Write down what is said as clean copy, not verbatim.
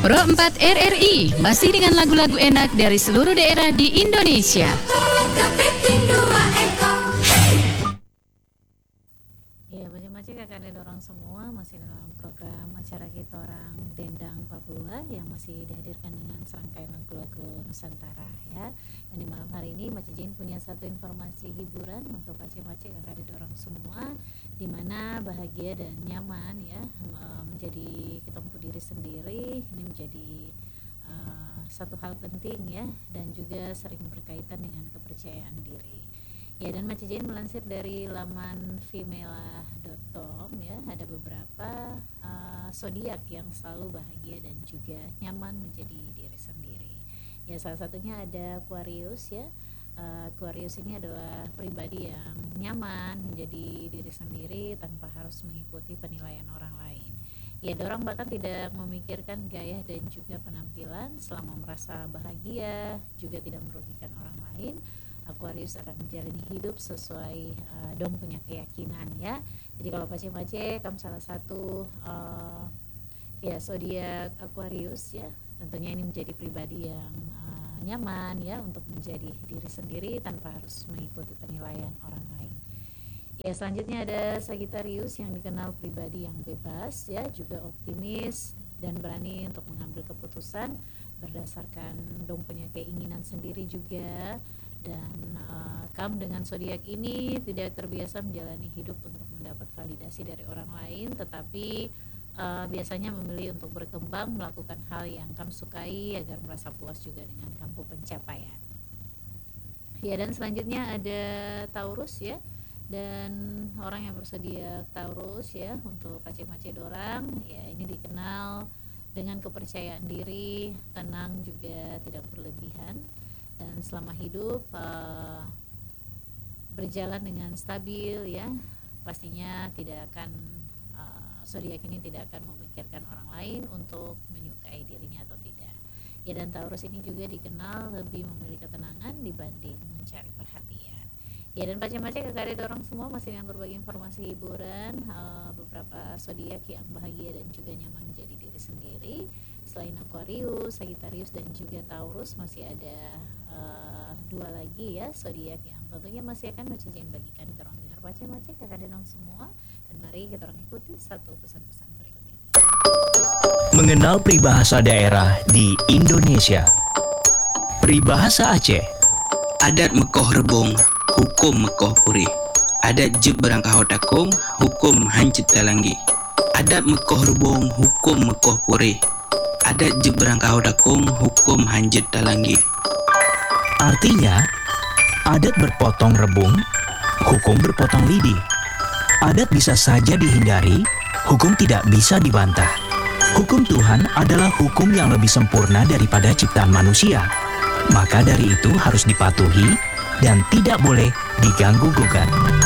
Pro 4 RRI masih dengan lagu-lagu enak dari seluruh daerah di Indonesia. Ya, macam-macam kakak dan orang semua masih dalam program acara kita orang Dendang Papua yang masih dihadirkan dengan serangkaian lagu-lagu Nusantara ya. Dan di malam hari ini Maci Jin punya satu informasi hiburan untuk macam-macam kakak dan orang semua, di mana bahagia dan nyaman ya menjadi kita untuk diri sendiri ini menjadi satu hal penting ya, dan juga sering berkaitan dengan kepercayaan diri. Ya, dan Maci Jin melansir dari laman femela.com ya, ada beberapa zodiak yang selalu bahagia dan juga nyaman menjadi diri sendiri. Ya, salah satunya ada Aquarius ya. Aquarius ini adalah pribadi yang nyaman menjadi diri sendiri tanpa harus mengikuti penilaian orang lain. Ya, dorang bahkan tidak memikirkan gaya dan juga penampilan selama merasa bahagia, juga tidak merugikan orang lain. Aquarius akan menjalani hidup sesuai dong punya keyakinan ya. Jadi kalau pace-pace kamu salah satu ya zodiak Aquarius ya, tentunya ini menjadi pribadi yang nyaman ya untuk menjadi diri sendiri tanpa harus mengikuti penilaian orang lain. Ya, selanjutnya ada Sagittarius yang dikenal pribadi yang bebas ya, juga optimis dan berani untuk mengambil keputusan berdasarkan dong punya keinginan sendiri juga. Dan kamu dengan zodiak ini tidak terbiasa menjalani hidup untuk mendapat validasi dari orang lain, tetapi biasanya memilih untuk berkembang, melakukan hal yang kamu sukai agar merasa puas juga dengan kamu pencapaian. Ya, dan selanjutnya ada Taurus ya. Dan orang yang bersedia Taurus ya, untuk pace-pace dorang ya, ini dikenal dengan kepercayaan diri, tenang juga tidak berlebihan, dan selama hidup berjalan dengan stabil ya. Pastinya tidak akan zodiak ini tidak akan memikirkan orang lain untuk menyukai dirinya atau tidak ya. Dan Taurus ini juga dikenal lebih memilih ketenangan dibanding mencari perhatian ya. Dan macam-macam kakak orang semua masih dengan berbagi informasi hiburan beberapa zodiak yang bahagia dan juga nyaman menjadi diri sendiri. Selain Aquarius, Sagittarius dan juga Taurus, masih ada dua lagi ya zodiak yang tentunya masih akan Maci Jin bagikan ke orang dengar macam-macam kakak dan orang semua. Dan mari kita orang ikuti satu pesan-pesan berikut ini. Mengenal peribahasa daerah di Indonesia. Peribahasa Aceh. Adat Mekoh Rebung, hukum Mekoh Puri. Adat Jeb Berangkah Takung, hukum Hancit Talanggi. Adat Mekoh Rebung, hukum Mekoh Puri. Adat Jeb Berangkah Takung, hukum Hancit Talanggi. Artinya, adat berpotong rebung, hukum berpotong lidi. Adat bisa saja dihindari, hukum tidak bisa dibantah. Hukum Tuhan adalah hukum yang lebih sempurna daripada ciptaan manusia. Maka dari itu harus dipatuhi dan tidak boleh diganggu-gugat.